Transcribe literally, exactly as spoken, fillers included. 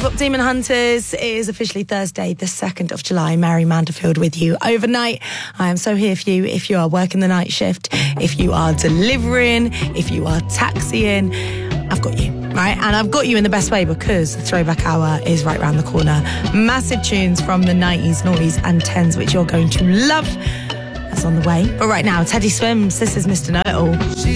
K-pop Demon Hunters. It is officially Thursday, the second of July. Mary Manderfield with you overnight. I am so here for you if you are working the night shift, if you are delivering, if you are taxiing. I've got you, right? And I've got you in the best way because the throwback hour is right around the corner. Massive tunes from the nineties, noughties and tens, which you're going to love. That's on the way. But right now, Teddy Swims. This is Mister Know-It-All.